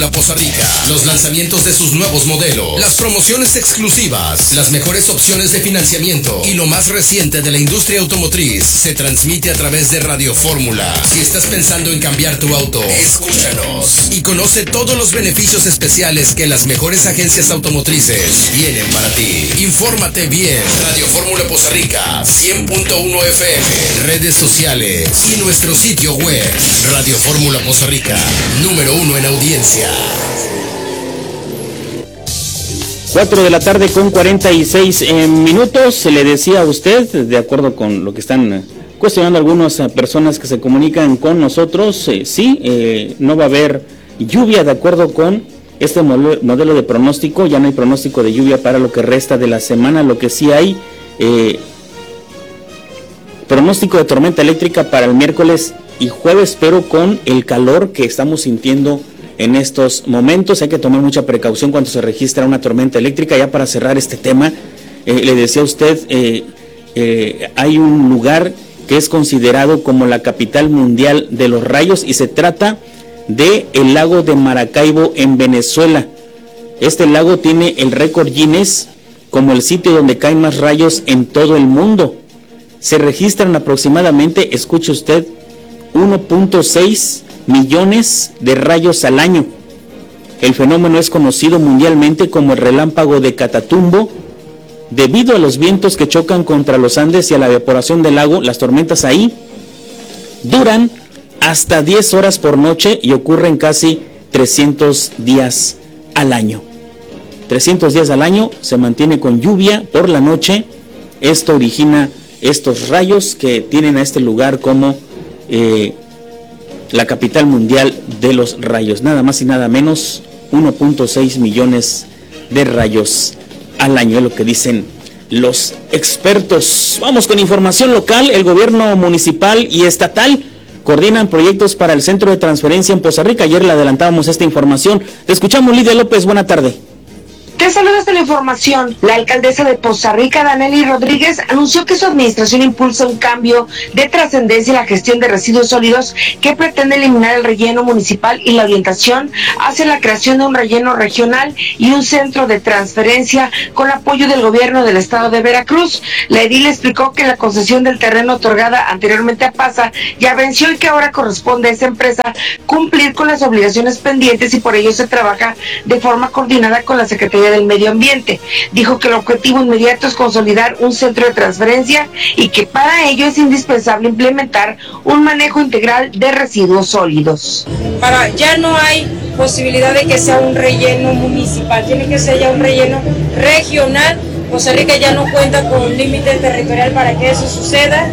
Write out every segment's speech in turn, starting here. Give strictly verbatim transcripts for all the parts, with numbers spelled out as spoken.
Poza Rica, los lanzamientos de sus nuevos modelos, las promociones exclusivas, las mejores opciones de financiamiento y lo más reciente de la industria automotriz se transmite a través de Radio Fórmula. Si estás pensando en cambiar tu auto, escúchanos y conoce todos los beneficios especiales que las mejores agencias automotrices tienen para ti. Infórmate bien. Radio Fórmula Poza Rica, cien punto uno F M, redes sociales y nuestro sitio web. Radio Fórmula Poza Rica, número uno en audiencia. Cuatro de la tarde con cuarenta y seis eh, minutos. Se le decía a usted, de acuerdo con lo que están eh, cuestionando algunas eh, personas que se comunican con nosotros, eh, sí, eh, no va a haber lluvia de acuerdo con este modelo de pronóstico. Ya no hay pronóstico de lluvia para lo que resta de la semana. Lo que sí hay, eh, pronóstico de tormenta eléctrica para el miércoles y jueves, pero con el calor que estamos sintiendo en estos momentos. Hay que tomar mucha precaución cuando se registra una tormenta eléctrica. Ya para cerrar este tema, eh, le decía a usted, eh, eh, hay un lugar que es considerado como la capital mundial de los rayos y se trata de el lago de Maracaibo en Venezuela. Este lago tiene el récord Guinness como el sitio donde caen más rayos en todo el mundo. Se registran aproximadamente, escuche usted, uno punto seis millones de rayos al año. El fenómeno es conocido mundialmente como el relámpago de Catatumbo. Debido a los vientos que chocan contra los Andes y a la evaporación del lago, las tormentas ahí duran hasta diez horas por noche y ocurren casi trescientos días al año. trescientos días al año se mantiene con lluvia por la noche. Esto origina estos rayos que tienen a este lugar como eh, la capital mundial de los rayos. Nada más y nada menos, uno punto seis millones de rayos al año, es lo que dicen los expertos. Vamos con información local. El gobierno municipal y estatal coordinan proyectos para el centro de transferencia en Poza Rica. Ayer le adelantábamos esta información. Te escuchamos, Lidia López, buena tarde. Te saludas de la información. La alcaldesa de Poza Rica, Danely Rodríguez, anunció que su administración impulsa un cambio de trascendencia en la gestión de residuos sólidos que pretende eliminar el relleno municipal y la orientación hacia la creación de un relleno regional y un centro de transferencia con apoyo del gobierno del estado de Veracruz. La edil explicó que la concesión del terreno otorgada anteriormente a PASA ya venció y que ahora corresponde a esa empresa cumplir con las obligaciones pendientes y por ello se trabaja de forma coordinada con la Secretaría del Medio Ambiente. Dijo que el objetivo inmediato es consolidar un centro de transferencia y que para ello es indispensable implementar un manejo integral de residuos sólidos. Para ya no hay posibilidad de que sea un relleno municipal, tiene que ser ya un relleno regional. Poza Rica ya no cuenta con límite territorial para que eso suceda.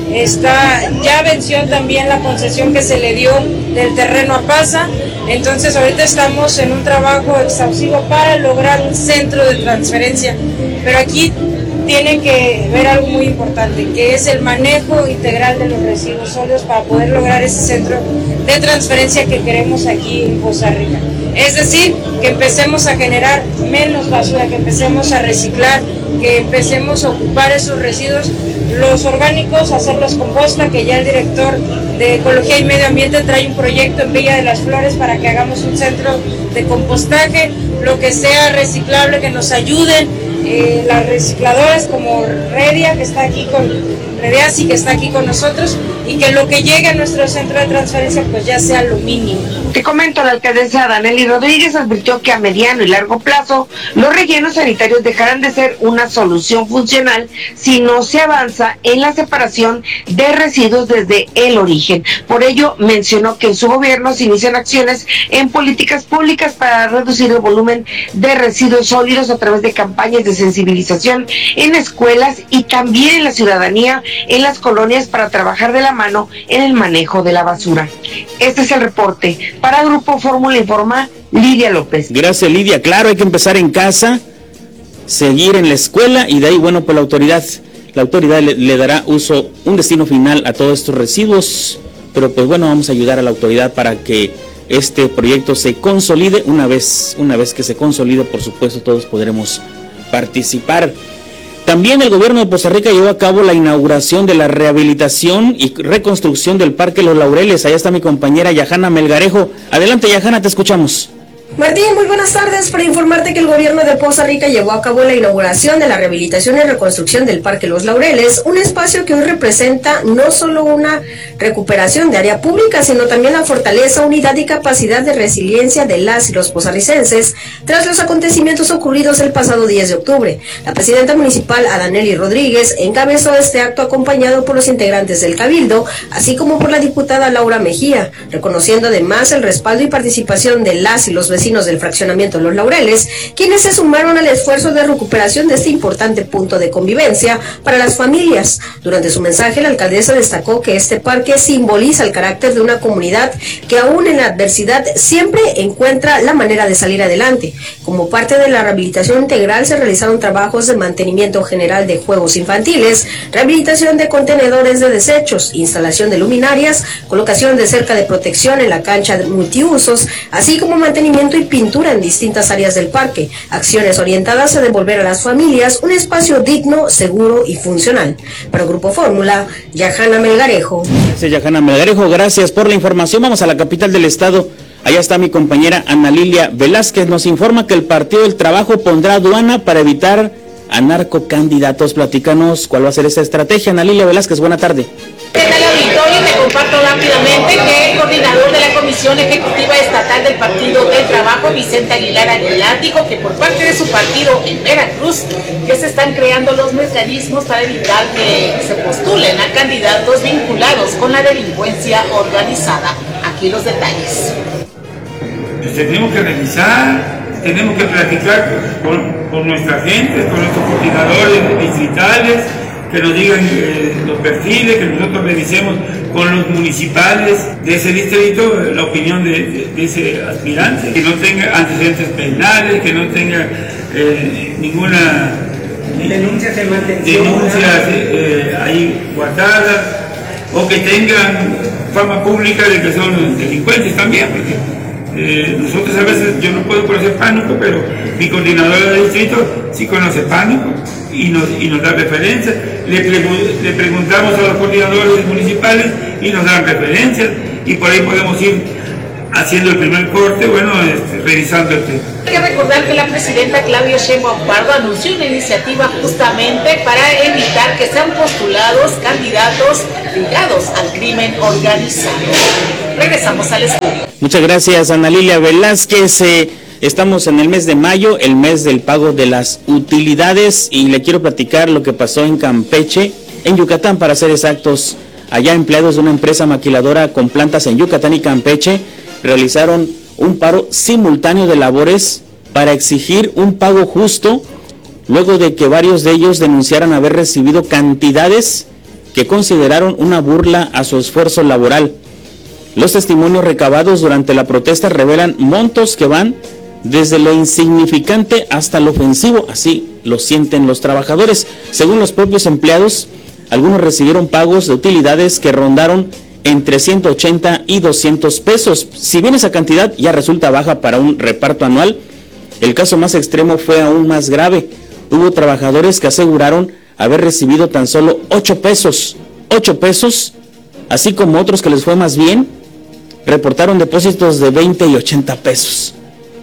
Está, ya venció también la concesión que se le dio del terreno a PASA, entonces ahorita estamos en un trabajo exhaustivo para lograr un centro de transferencia, pero aquí tienen que ver algo muy importante, que es el manejo integral de los residuos sólidos para poder lograr ese centro de transferencia que queremos aquí en Poza Rica. Es decir, que empecemos a generar menos basura, que empecemos a reciclar, que empecemos a ocupar esos residuos, los orgánicos, hacerlos composta, que ya el director de Ecología y Medio Ambiente trae un proyecto en Villa de las Flores para que hagamos un centro de compostaje, lo que sea reciclable, que nos ayuden eh, las recicladoras como Redia, que está aquí con Rediasi, que está aquí con nosotros, y que lo que llegue a nuestro centro de transferencia pues ya sea lo mínimo. Te comento, la alcaldesa Danely Rodríguez advirtió que a mediano y largo plazo los rellenos sanitarios dejarán de ser una solución funcional si no se avanza en la separación de residuos desde el origen. Por ello, mencionó que en su gobierno se inician acciones en políticas públicas para reducir el volumen de residuos sólidos a través de campañas de sensibilización en escuelas y también en la ciudadanía, en las colonias, para trabajar de la mano en el manejo de la basura. Este es el reporte. Para Grupo Fórmula informa Lidia López. Gracias, Lidia. Claro, hay que empezar en casa, seguir en la escuela y de ahí, bueno, pues la autoridad, la autoridad le, le dará uso, un destino final a todos estos residuos, pero pues bueno, vamos a ayudar a la autoridad para que este proyecto se consolide. Una vez, una vez que se consolide, por supuesto, todos podremos participar. También el gobierno de Poza Rica llevó a cabo la inauguración de la rehabilitación y reconstrucción del Parque Los Laureles. Allá está mi compañera Yahana Melgarejo. Adelante, Yahana, te escuchamos. Martín, muy buenas tardes. Para informarte que el gobierno de Poza Rica llevó a cabo la inauguración de la rehabilitación y reconstrucción del Parque Los Laureles, un espacio que hoy representa no solo una recuperación de área pública, sino también la fortaleza, unidad y capacidad de resiliencia de las y los pozarricenses tras los acontecimientos ocurridos el pasado diez de octubre. La presidenta municipal, Adanely Rodríguez, encabezó este acto acompañado por los integrantes del Cabildo, así como por la diputada Laura Mejía, reconociendo además el respaldo y participación de las y los vecinos del fraccionamiento Los Laureles, quienes se sumaron al esfuerzo de recuperación de este importante punto de convivencia para las familias. Durante su mensaje, la alcaldesa destacó que este parque simboliza el carácter de una comunidad que aún en la adversidad siempre encuentra la manera de salir adelante. Como parte de la rehabilitación integral se realizaron trabajos de mantenimiento general de juegos infantiles, rehabilitación de contenedores de desechos, instalación de luminarias, colocación de cerca de protección en la cancha de multiusos, así como mantenimiento y pintura en distintas áreas del parque, acciones orientadas a devolver a las familias un espacio digno, seguro y funcional. Para Grupo Fórmula, Yajana Melgarejo. Gracias, Yajana Melgarejo, gracias por la información. Vamos a la capital del estado. Allá está mi compañera Ana Lilia Velázquez, nos informa que el Partido del Trabajo pondrá aduana para evitar a narcocandidatos. Platícanos cuál va a ser esa estrategia. Ana Lilia Velázquez, buena tarde. ¿Qué tal, auditorio? Te comparto rápidamente que el coordinador de la Comisión Ejecutiva Estatal del Partido del Trabajo, Vicente Aguilar Aguilar, dijo que por parte de su partido en Veracruz ya se están creando los mecanismos para evitar que se postulen a candidatos vinculados con la delincuencia organizada. Aquí los detalles. Pues tenemos que revisar, tenemos que platicar con, con nuestra gente, con nuestros coordinadores distritales, que nos digan eh, los perfiles, que nosotros revisemos con los municipales de ese distrito la opinión de, de, de ese aspirante, que no tenga antecedentes penales, que no tenga eh, ninguna eh, denuncias de mantención, denuncias eh, ahí guardadas, o que tengan fama pública de que son delincuentes también, porque eh, nosotros a veces, yo no puedo conocer Pánuco, pero mi coordinadora de distrito sí conoce Pánuco y nos, y nos da referencias. Le, le preguntamos a los coordinadores municipales y nos dan referencias, y por ahí podemos ir haciendo el primer corte, bueno, este, revisando el tema. Hay que recordar que la presidenta Claudia Sheinbaum Pardo anunció una iniciativa justamente para evitar que sean postulados candidatos ligados al crimen organizado. Regresamos al estudio. Muchas gracias, Ana Lilia Velázquez. Eh, estamos en el mes de mayo, el mes del pago de las utilidades, y le quiero platicar lo que pasó en Campeche, en Yucatán para ser exactos. Allá empleados de una empresa maquiladora con plantas en Yucatán y Campeche realizaron un paro simultáneo de labores para exigir un pago justo, luego de que varios de ellos denunciaran haber recibido cantidades que consideraron una burla a su esfuerzo laboral. Los testimonios recabados durante la protesta revelan montos que van desde lo insignificante hasta lo ofensivo, así lo sienten los trabajadores. Según los propios empleados, algunos recibieron pagos de utilidades que rondaron entre ciento ochenta y doscientos pesos. Si bien esa cantidad ya resulta baja para un reparto anual, el caso más extremo fue aún más grave. Hubo trabajadores que aseguraron haber recibido tan solo ocho pesos, ocho pesos, así como otros que les fue más bien, reportaron depósitos de veinte y ochenta pesos.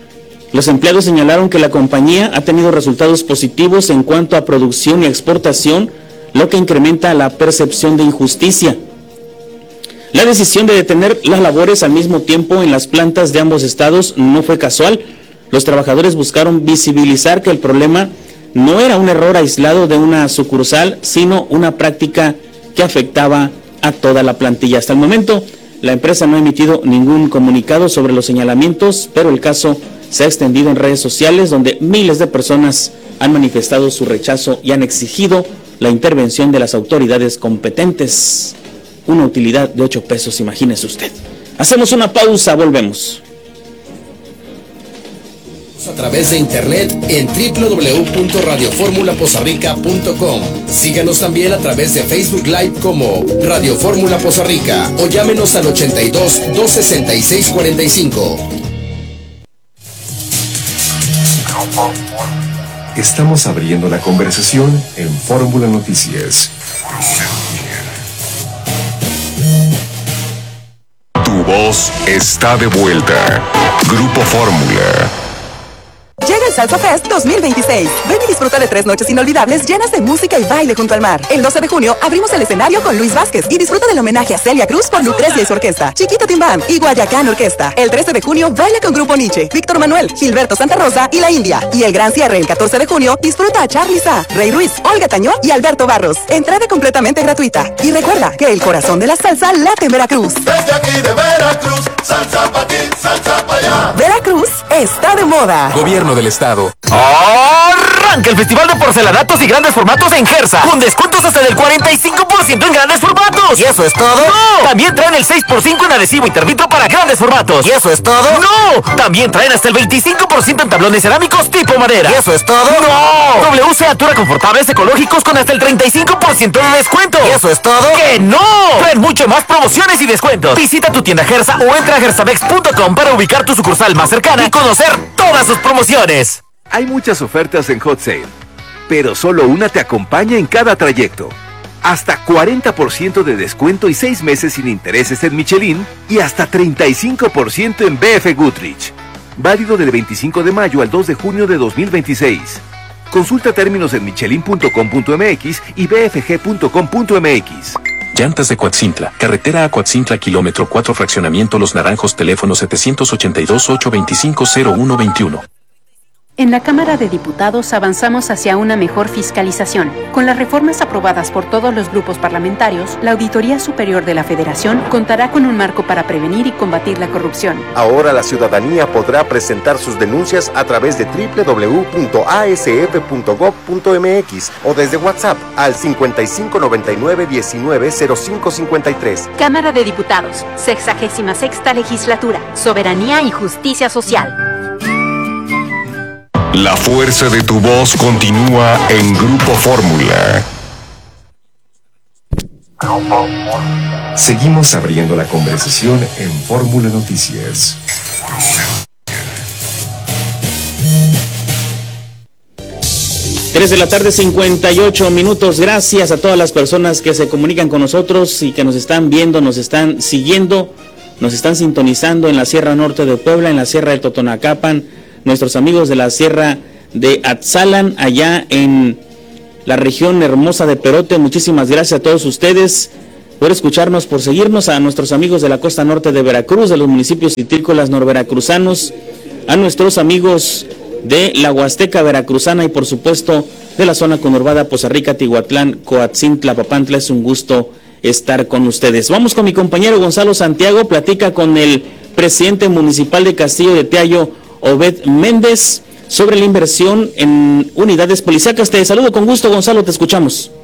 Los empleados señalaron que la compañía ha tenido resultados positivos en cuanto a producción y exportación, lo que incrementa la percepción de injusticia. La decisión de detener las labores al mismo tiempo en las plantas de ambos estados no fue casual. Los trabajadores buscaron visibilizar que el problema no era un error aislado de una sucursal, sino una práctica que afectaba a toda la plantilla. Hasta el momento, la empresa no ha emitido ningún comunicado sobre los señalamientos, pero el caso se ha extendido en redes sociales, donde miles de personas han manifestado su rechazo y han exigido la intervención de las autoridades competentes. Una utilidad de ocho pesos, imagínese usted. Hacemos una pausa, volvemos. A través de internet en doble u doble u doble u punto radio fórmula poza rica punto com. Síganos también a través de Facebook Live como Radio Fórmula Poza Rica o llámenos al ochenta y dos, dos sesenta y seis, cuarenta y cinco. Estamos abriendo la conversación en Fórmula Noticias. Tu voz voz está de vuelta. Grupo Fórmula. Llega el Salsa Fest dos mil veintiséis. Ven y disfruta de tres noches inolvidables llenas de música y baile junto al mar. El doce de junio abrimos el escenario con Luis Vázquez y disfruta del homenaje a Celia Cruz por Lucrecia y su orquesta, Chiquito Timbam y Guayacán Orquesta. El trece de junio baila con Grupo Nietzsche, Víctor Manuel, Gilberto Santa Rosa y La India. Y el gran cierre el catorce de junio disfruta a Charly Sa, Rey Ruiz, Olga Tañón y Alberto Barros. Entrada completamente gratuita. Y recuerda que el corazón de la salsa late en Veracruz. Desde aquí de Veracruz, salsa pa' aquí, salsa pa' allá. Veracruz está de moda. Gobierno del Estado. Arranca el Festival de Porcelanatos y Grandes Formatos en Gersa, con descuentos hasta del cuarenta y cinco por ciento en grandes formatos. ¿Y eso es todo? ¡No! También traen el seis por cinco en adhesivo Intervitro para grandes formatos. ¿Y eso es todo? ¡No! También traen hasta el veinticinco por ciento en tablones cerámicos tipo madera. ¿Y eso es todo? ¡No! W C Altura confortables ecológicos con hasta el treinta y cinco por ciento de descuento. ¿Y eso es todo? ¡Que no! Traen mucho más promociones y descuentos. Visita tu tienda Gersa o entra a gersamex punto com para ubicar tu sucursal más cercana y conocer todas sus promociones. Hay muchas ofertas en Hot Sale, pero solo una te acompaña en cada trayecto. Hasta cuarenta por ciento de descuento y seis meses sin intereses en Michelin y hasta treinta y cinco por ciento en B F Goodrich. Válido del veinticinco de mayo al dos de junio de dos mil veintiséis. Consulta términos en michelin punto com punto m x y b f g punto com punto m x. Llantas de Coatzintla, carretera a Coatzintla, kilómetro cuatro, fraccionamiento Los Naranjos, teléfono setecientos ochenta y dos, ochocientos veinticinco, cero uno veintiuno. En la Cámara de Diputados avanzamos hacia una mejor fiscalización. Con las reformas aprobadas por todos los grupos parlamentarios, la Auditoría Superior de la Federación contará con un marco para prevenir y combatir la corrupción. Ahora la ciudadanía podrá presentar sus denuncias a través de doble u doble u doble u punto a s f punto gob punto m x o desde WhatsApp al cincuenta y cinco noventa y nueve diecinueve cero cinco cincuenta y tres. Cámara de Diputados, sexagésima sexta Legislatura, Soberanía y Justicia Social. La fuerza de tu voz continúa en Grupo Fórmula. Seguimos abriendo la conversación en Fórmula Noticias. tres de la tarde, cincuenta y ocho minutos. Gracias a todas las personas que se comunican con nosotros y que nos están viendo, nos están siguiendo, nos están sintonizando en la Sierra Norte de Puebla, en la Sierra de Totonacapan, nuestros amigos de la Sierra de Atzalan, allá en la región hermosa de Perote. Muchísimas gracias a todos ustedes por escucharnos, por seguirnos, a nuestros amigos de la costa norte de Veracruz, de los municipios citrícolas norveracruzanos, a nuestros amigos de la Huasteca Veracruzana y por supuesto de la zona conurbada Poza Rica, Tihuatlán, Coatzintla, Papantla. Es un gusto estar con ustedes. Vamos con mi compañero Gonzalo Santiago, platica con el presidente municipal de Castillo de Teayo, Obed Méndez, sobre la inversión en unidades policíacas. Te saludo con gusto, Gonzalo, te escuchamos.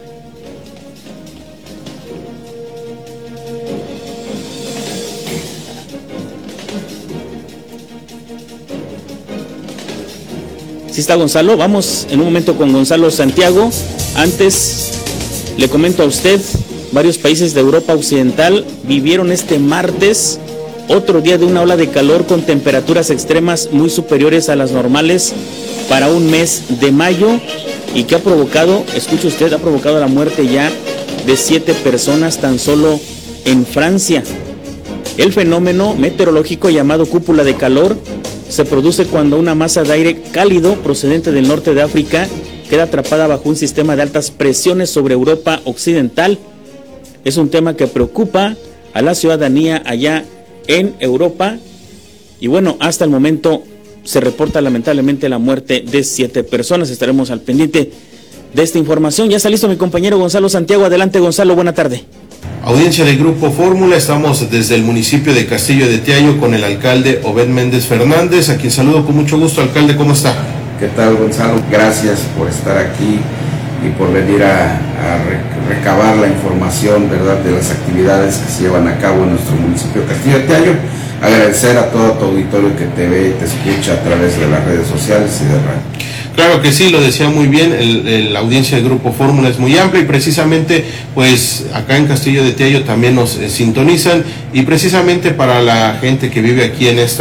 Sí está Gonzalo, vamos en un momento con Gonzalo Santiago. Antes le comento a usted, varios países de Europa Occidental vivieron este martes otro día de una ola de calor con temperaturas extremas muy superiores a las normales para un mes de mayo y que ha provocado, escuche usted, ha provocado la muerte ya de siete personas tan solo en Francia. El fenómeno meteorológico llamado cúpula de calor se produce cuando una masa de aire cálido procedente del norte de África queda atrapada bajo un sistema de altas presiones sobre Europa Occidental. Es un tema que preocupa a la ciudadanía allá en Europa y bueno, hasta el momento se reporta lamentablemente la muerte de siete personas. Estaremos al pendiente de esta información. Ya está listo mi compañero Gonzalo Santiago. Adelante, Gonzalo, buena tarde. Audiencia de Grupo Fórmula, estamos desde el municipio de Castillo de Teayo con el alcalde Obed Méndez Fernández, a quien saludo con mucho gusto. Alcalde, ¿cómo está? ¿Qué tal, Gonzalo? Gracias por estar aquí y por venir a, a recabar la información, ¿verdad?, de las actividades que se llevan a cabo en nuestro municipio de Castillo de Teayo. Agradecer a todo tu auditorio que te ve y te escucha a través de las redes sociales y de radio. Claro que sí, lo decía muy bien, el, el, la audiencia de Grupo Fórmula es muy amplia y precisamente pues acá en Castillo de Teayo también nos eh, sintonizan y precisamente para la gente que vive aquí en esta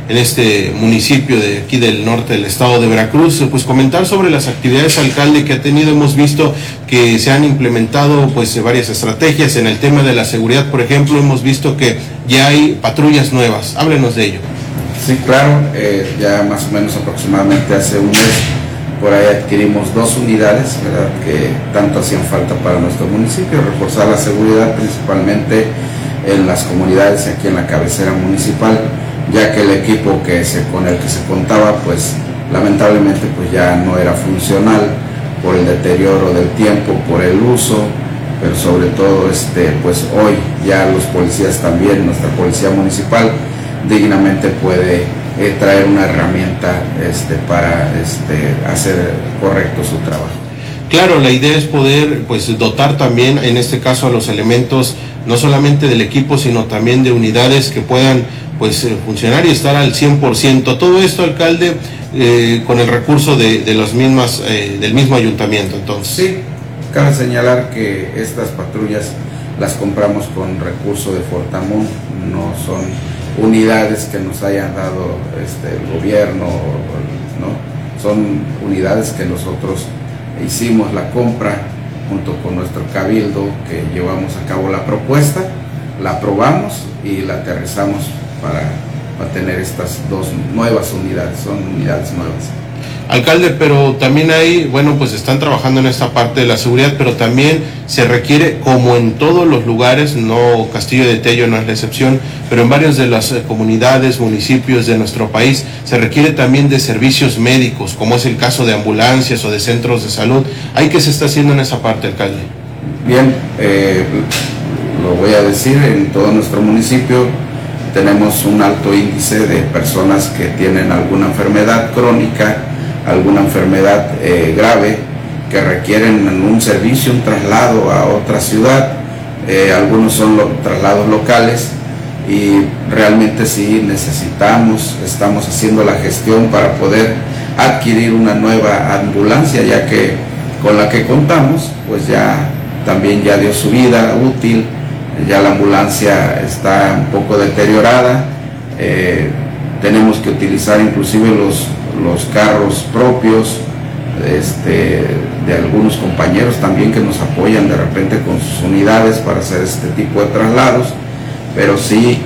en este municipio de aquí del norte del estado de Veracruz. Pues comentar sobre las actividades, alcalde, que ha tenido. Hemos visto que se han implementado pues varias estrategias en el tema de la seguridad. Por ejemplo, hemos visto que ya hay patrullas nuevas. Háblenos de ello. Sí, claro, eh, ya más o menos aproximadamente hace un mes por ahí adquirimos dos unidades, ¿verdad?, que tanto hacían falta para nuestro municipio, reforzar la seguridad principalmente en las comunidades aquí en la cabecera municipal, ya que el equipo que se, con el que se contaba pues lamentablemente pues ya no era funcional por el deterioro del tiempo, por el uso, pero sobre todo este pues hoy ya los policías también, nuestra policía municipal dignamente puede eh, traer una herramienta este, para este, hacer correcto su trabajo. Claro, la idea es poder pues dotar también en este caso a los elementos no solamente del equipo sino también de unidades que puedan pues eh, funcionar y estar al cien por ciento. Todo esto, alcalde, eh, con el recurso de, de las mismas, eh, del mismo ayuntamiento, entonces. Sí, cabe señalar que estas patrullas las compramos con recurso de Fortamun, no son unidades que nos hayan dado este, el gobierno, ¿no? Son unidades que nosotros hicimos la compra junto con nuestro cabildo, que llevamos a cabo la propuesta, la aprobamos y la aterrizamos para, para tener estas dos nuevas unidades, son unidades nuevas. Alcalde, pero también hay, bueno, pues están trabajando en esta parte de la seguridad, pero también se requiere, como en todos los lugares, no Castillo de Tello no es la excepción, pero en varias de las comunidades, municipios de nuestro país, se requiere también de servicios médicos, como es el caso de ambulancias o de centros de salud. ¿Hay qué se está haciendo en esa parte, alcalde? Bien, eh, lo voy a decir, en todo nuestro municipio tenemos un alto índice de personas que tienen alguna enfermedad crónica, alguna enfermedad eh, grave, que requieren un servicio, un traslado a otra ciudad. Eh, algunos son los traslados locales y realmente sí necesitamos, estamos haciendo la gestión para poder adquirir una nueva ambulancia, ya que con la que contamos pues ya también ya dio su vida útil, ya la ambulancia está un poco deteriorada. Eh, tenemos que utilizar inclusive los los carros propios este, de algunos compañeros también que nos apoyan de repente con sus unidades para hacer este tipo de traslados, pero sí,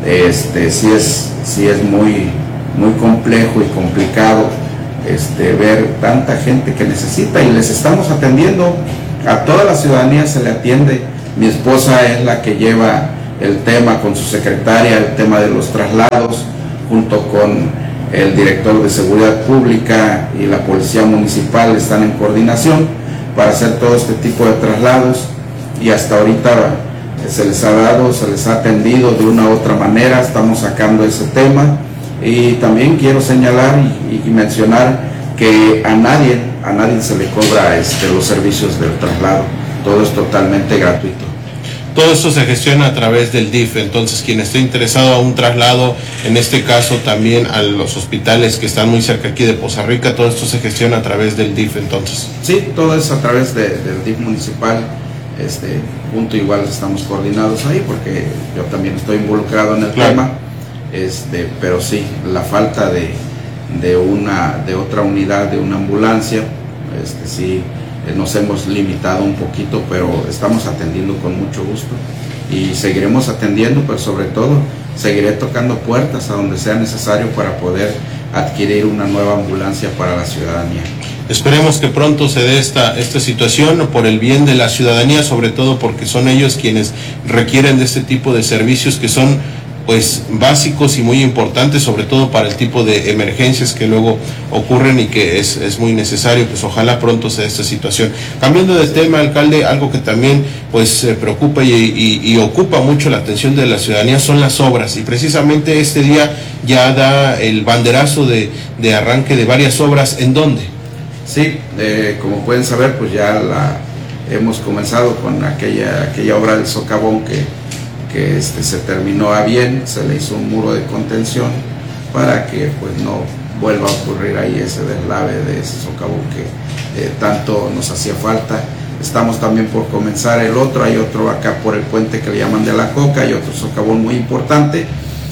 este, sí es, sí es muy, muy complejo y complicado este, ver tanta gente que necesita, y les estamos atendiendo, a toda la ciudadanía se le atiende. Mi esposa es la que lleva el tema con su secretaria, el tema de los traslados, junto con el director de seguridad pública y la policía municipal están en coordinación para hacer todo este tipo de traslados, y hasta ahorita se les ha dado, se les ha atendido de una u otra manera. Estamos sacando ese tema, y también quiero señalar y, y mencionar que a nadie, a nadie se le cobra este, los servicios del traslado, todo es totalmente gratuito. Todo esto se gestiona a través del D I F, entonces quien esté interesado a un traslado, en este caso también a los hospitales que están muy cerca aquí de Poza Rica, todo esto se gestiona a través del D I F entonces. Sí, todo es a través de, del D I F municipal, este, punto igual estamos coordinados ahí porque yo también estoy involucrado en el claro. tema, este, pero sí, la falta de, de, una, de otra unidad, de una ambulancia, este, sí, nos hemos limitado un poquito, pero estamos atendiendo con mucho gusto y seguiremos atendiendo, pero sobre todo seguiré tocando puertas a donde sea necesario para poder adquirir una nueva ambulancia para la ciudadanía. Esperemos que pronto se dé esta, esta situación por el bien de la ciudadanía, sobre todo porque son ellos quienes requieren de este tipo de servicios que son pues básicos y muy importantes, sobre todo para el tipo de emergencias que luego ocurren y que es, es muy necesario. Pues ojalá pronto se dé esta situación. Cambiando de tema, alcalde, algo que también pues eh, preocupa y, y, y ocupa mucho la atención de la ciudadanía son las obras, y precisamente este día ya da el banderazo de, de arranque de varias obras. ¿En dónde? Sí, eh, como pueden saber, pues ya la hemos comenzado con aquella, aquella obra del socavón que que este, se terminó a bien, se le hizo un muro de contención para que pues no vuelva a ocurrir ahí ese deslave de ese socavón que eh, tanto nos hacía falta. Estamos también por comenzar el otro, hay otro acá por el puente que le llaman de la Coca, hay otro socavón muy importante,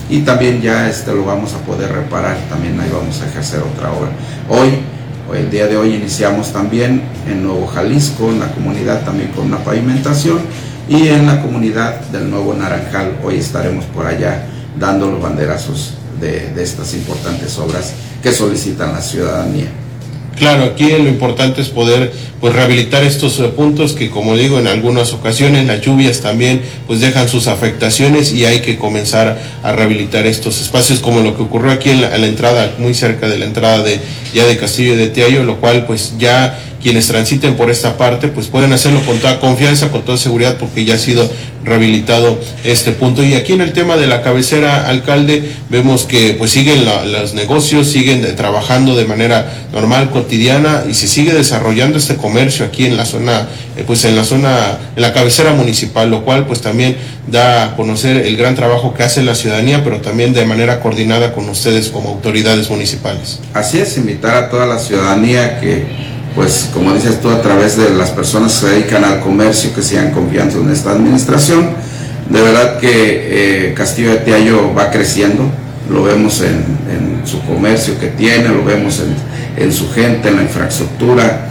y también ya este, lo vamos a poder reparar, también ahí vamos a ejercer otra obra. Hoy, hoy, el día de hoy iniciamos también en Nuevo Jalisco, en la comunidad también con una pavimentación, y en la comunidad del Nuevo Naranjal, hoy estaremos por allá dando los banderazos de, de estas importantes obras que solicitan la ciudadanía. Claro, aquí lo importante es poder pues rehabilitar estos eh, puntos que, como digo, en algunas ocasiones las lluvias también pues dejan sus afectaciones y hay que comenzar a rehabilitar estos espacios, como lo que ocurrió aquí en la, en la entrada, muy cerca de la entrada de ya de Castillo de Teayo, lo cual pues ya quienes transiten por esta parte pues pueden hacerlo con toda confianza, con toda seguridad, porque ya ha sido rehabilitado este punto. Y aquí en el tema de la cabecera, alcalde, vemos que pues siguen la, los negocios, siguen de, trabajando de manera normal, cotidiana, y se sigue desarrollando este comercio aquí en la zona, eh, pues en la zona, en la cabecera municipal, lo cual pues también da a conocer el gran trabajo que hace la ciudadanía, pero también de manera coordinada con ustedes como autoridades municipales. Así es, invitar a toda la ciudadanía que, pues como dices tú, a través de las personas que se dedican al comercio, que sigan confiando en esta administración. De verdad que eh, Castillo de Teayo va creciendo, lo vemos en, en su comercio que tiene, lo vemos en, en su gente, en la infraestructura,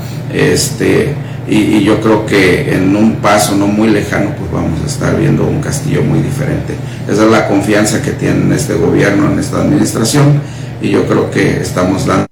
este, y, y yo creo que en un paso no muy lejano pues vamos a estar viendo un Castillo muy diferente. Esa es la confianza que tiene este gobierno, en esta administración, y yo creo que estamos dando,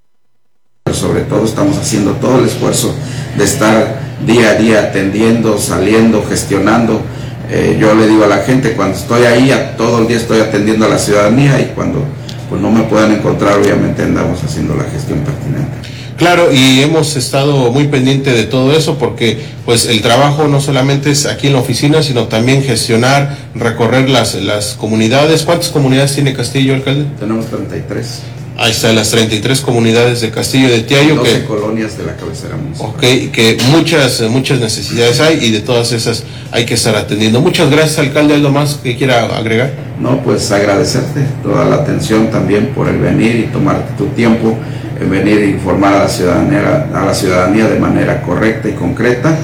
sobre todo estamos haciendo todo el esfuerzo de estar día a día atendiendo, saliendo, gestionando. Eh, yo le digo a la gente, cuando estoy ahí, a, todo el día estoy atendiendo a la ciudadanía, y cuando pues, no me puedan encontrar, obviamente andamos haciendo la gestión pertinente. Claro, y hemos estado muy pendiente de todo eso, porque pues el trabajo no solamente es aquí en la oficina, sino también gestionar, recorrer las, las comunidades. ¿Cuántas comunidades tiene Castillo, alcalde? Tenemos treinta y tres. Ahí están las treinta y tres comunidades de Castillo de Teayo. doce que, colonias de la cabecera municipal. Ok, que muchas, muchas necesidades hay, y de todas esas hay que estar atendiendo. Muchas gracias, alcalde. ¿Algo más que quiera agregar? No, pues agradecerte toda la atención también por el venir y tomarte tu tiempo en venir a informar a la ciudadanía, a la ciudadanía de manera correcta y concreta,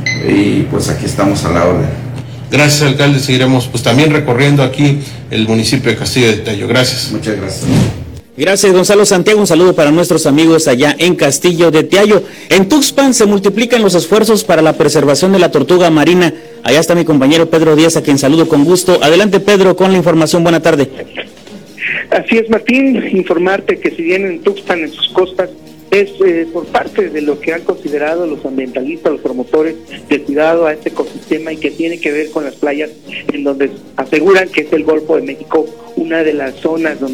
y pues aquí estamos a la orden. Gracias, alcalde. Seguiremos pues también recorriendo aquí el municipio de Castillo de Teayo. Gracias. Muchas gracias. Gracias, Gonzalo Santiago. Un saludo para nuestros amigos allá en Castillo de Teayo. En Tuxpan se multiplican los esfuerzos para la preservación de la tortuga marina. Allá está mi compañero Pedro Díaz, a quien saludo con gusto. Adelante, Pedro, con la información. Buena tarde. Así es, Martín, informarte que si bien en Tuxpan, en sus costas, es eh, por parte de lo que han considerado los ambientalistas, los promotores del cuidado a este ecosistema, y que tiene que ver con las playas, en donde aseguran que es el Golfo de México, una de las zonas donde